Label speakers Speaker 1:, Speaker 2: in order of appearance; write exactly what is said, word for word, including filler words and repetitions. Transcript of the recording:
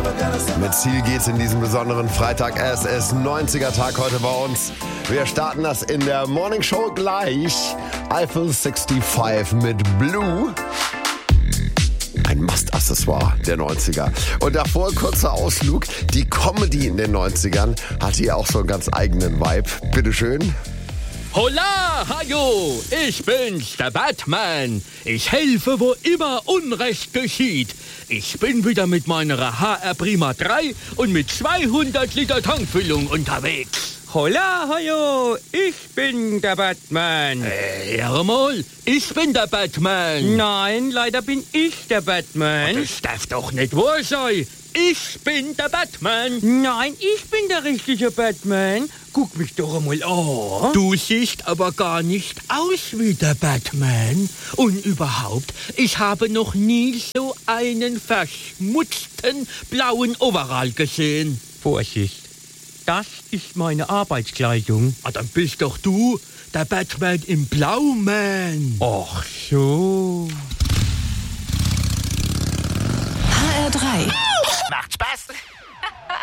Speaker 1: Mit Ziel geht's in diesem besonderen Freitag. Es ist neunziger-Tag heute bei uns. Wir starten das in der Morning Show gleich. Eiffel fünfundsechzig mit Blue. Ein Must-Accessoire der neunziger. Und davor ein kurzer Ausflug. Die Comedy in den neunzigern hatte ja auch so einen ganz eigenen Vibe. Bitteschön.
Speaker 2: Holla, hajo, ich bin's, der Batman. Ich helfe, wo immer Unrecht geschieht. Ich bin wieder mit meiner H R Prima drei und mit zweihundert Liter Tankfüllung unterwegs.
Speaker 3: Holla, hajo, ich bin der Batman.
Speaker 2: Äh, hör mal, ich bin der Batman.
Speaker 3: Nein, leider bin ich der Batman.
Speaker 2: Das darf doch nicht wahr sein. Ich bin der Batman.
Speaker 3: Nein, ich bin der richtige Batman. Guck mich doch einmal an.
Speaker 2: Du siehst aber gar nicht aus wie der Batman. Und überhaupt, ich habe noch nie so einen verschmutzten blauen Overall gesehen.
Speaker 3: Vorsicht, das ist meine Arbeitskleidung.
Speaker 2: Ah, dann bist doch du der Batman im Blauman.
Speaker 3: Ach so.